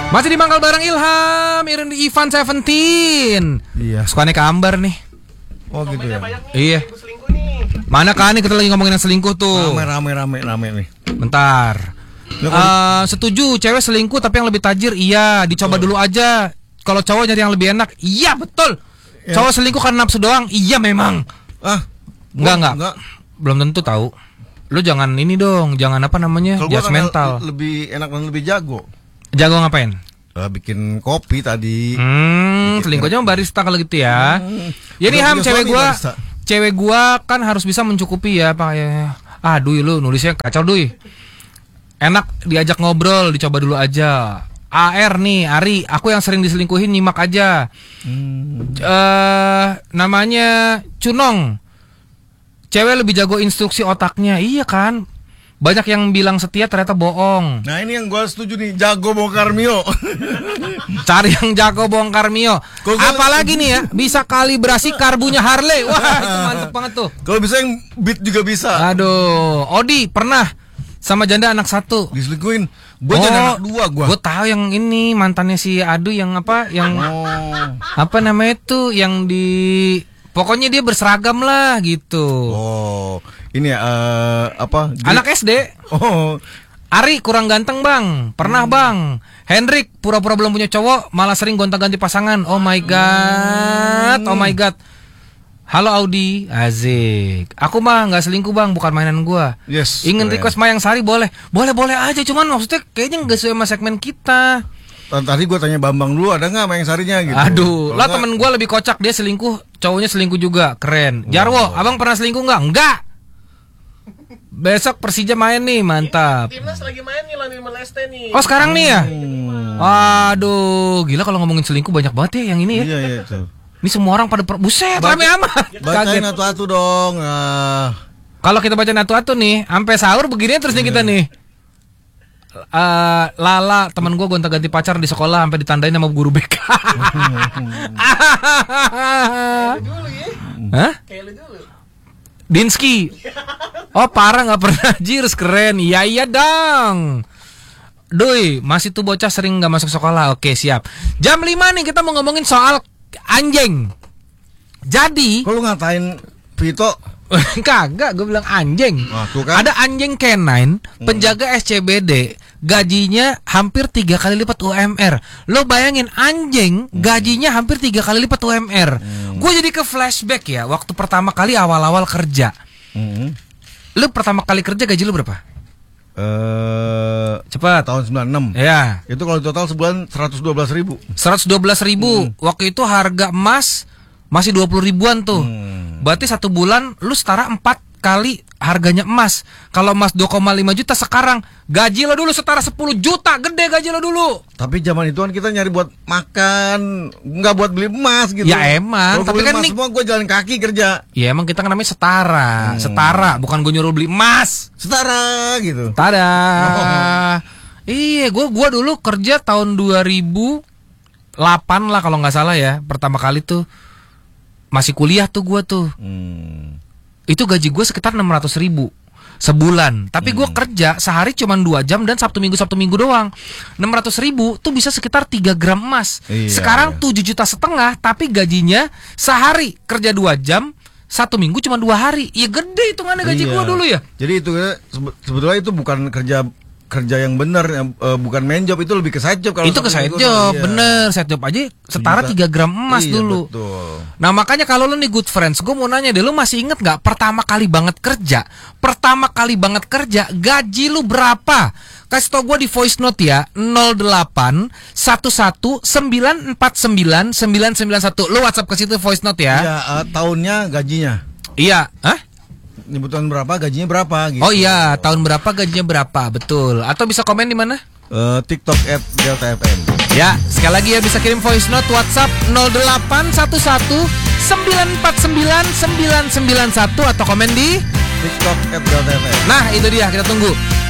Masih di Mangkal bareng Ilham, Ivan 17. Iya. Suka naik Ambar nih. Oh gitu ya. Iya. Mana kan nih kita lagi ngomongin yang selingkuh tuh. Rame nih. Bentar. Setuju, cewek selingkuh tapi yang lebih tajir. Iya, dicoba dulu aja. Kalau cowok nyari yang lebih enak. Iya, betul. Ya. Cowok selingkuh karena nafsu doang. Iya memang. Enggak. Belum tentu tahu. Lu jangan ini dong, jangan apa namanya? Judge mental. Lebih enak dan lebih jago. Jago ngapain? Bikin kopi tadi. Selingkuhnya barista kalau gitu ya. Ya nih Ham, cewek gua kan harus bisa mencukupi ya, Pak. Aduh, lu nulisnya kacau, Duy. Enak diajak ngobrol, dicoba dulu aja. AR nih, Ari, aku yang sering diselingkuhin nyimak aja. Namanya Cunong. Cewek lebih jago instruksi otaknya. Iya kan? Banyak yang bilang setia ternyata bohong. Nah ini yang gue setuju nih, jago bongkar mio. Cari yang jago bongkar mio. Apalagi nih ya, bisa kalibrasi karbunya Harley. Wah itu mantep banget tuh. Kalau bisa yang beat juga bisa. Aduh, Odi pernah sama janda anak 1 diselingkuhin. Gue janda anak 2 gue. Gue tahu yang ini mantannya si Adu yang apa? Yang apa namanya tuh? Yang di pokoknya dia berseragam lah gitu. Oh, ini ya apa? Anak SD. Oh, Ari kurang ganteng bang, pernah bang. Hendrik pura-pura belum punya cowok, malah sering gonta-ganti pasangan. Oh my god, oh my god. Halo Audi, Azik. Aku mah nggak selingkuh bang, bukan mainan gua. Yes. Ingin request Mayang Sari boleh aja, cuman maksudnya kayaknya nggak sesuai sama segmen kita. Tadi gue tanya Bambang dulu, ada nggak Mayang Sarinya gitu. Aduh, lah temen gue lebih kocak, dia selingkuh, cowoknya selingkuh juga, keren. Jarwo, abang pernah selingkuh nggak? Enggak. Besok Persija main nih, mantap. Timnas lagi main nih, lawan Timor-Leste nih. Oh sekarang nih ya? Aduh, gila kalau ngomongin selingkuh banyak banget ya yang ini ya. Iya itu. Ini semua orang pada buset, rame amat. Bacain atu-atu dong. Kalau kita baca atu-atu nih, sampai sahur begini terus nih kita nih. Lala teman gue gonta-ganti pacar di sekolah sampai ditandain sama guru BK. Kayak lu dulu ya. Hah? Kayak lu dulu. Dinsky. Oh parah nggak pernah jirs, keren. Iya dong. Doi, masih tuh bocah sering nggak masuk sekolah. Oke siap. Jam 5 nih kita mau ngomongin soal anjing. Jadi kok lu ngatain Vito? Kagak, gue bilang anjing. Kan? Ada anjing canine penjaga SCBD, gajinya hampir 3 kali lipat UMR. Lo bayangin anjing gajinya hampir 3 kali lipat UMR. Gue jadi ke flashback ya, waktu pertama kali awal-awal kerja. Lo pertama kali kerja gaji lo berapa? Cepat. Tahun 96. Ya. Itu kalau total sebulan 112.000. 112.000. Waktu itu harga emas masih 20 ribuan tuh. Berarti 1 bulan lu setara 4 kali harganya emas. Kalau emas 2,5 juta sekarang, gaji lo dulu setara 10 juta. Gede gaji lo dulu. Tapi zaman itu kan kita nyari buat makan, nggak buat beli emas gitu. Ya emang, kalo tapi kan nih semua gue jalan kaki kerja. Ya emang kita kan namanya setara. Setara, bukan gue nyuruh beli emas. Setara gitu. Tada. Iya, gue dulu kerja tahun 2008 lah kalau nggak salah ya. Pertama kali tuh masih kuliah tuh gue tuh. Itu gaji gue sekitar 600.000 sebulan. Tapi gue kerja sehari cuma 2 jam dan Sabtu Minggu doang. 600.000 tuh bisa sekitar 3 gram emas. Sekarang 7,5 juta, tapi gajinya sehari kerja 2 jam, 1 minggu cuma 2 hari. Iya gede hitungannya gaji gue dulu ya. Jadi itu sebetulnya itu bukan kerja yang benar, bukan main job, itu lebih ke side job. Kalau itu ke side job, bener. Side job aja setara 3 gram emas dulu. Betul. Nah makanya kalau lu nih good friends, gue mau nanya deh, lu masih inget gak pertama kali banget kerja gaji lu berapa? Kasih tau gue di voice note ya, 08 11 949 991. Lu WhatsApp ke situ voice note ya. Iya, tahunnya gajinya. Iya, hah? Nyebutan berapa, gajinya berapa gitu. Oh iya, tahun berapa gajinya berapa, betul. Atau bisa komen di mana? TikTok @deltafm. Ya, sekali lagi ya bisa kirim voice note WhatsApp 0811 949 991 atau komen di TikTok @deltafm. Nah, itu dia, kita tunggu.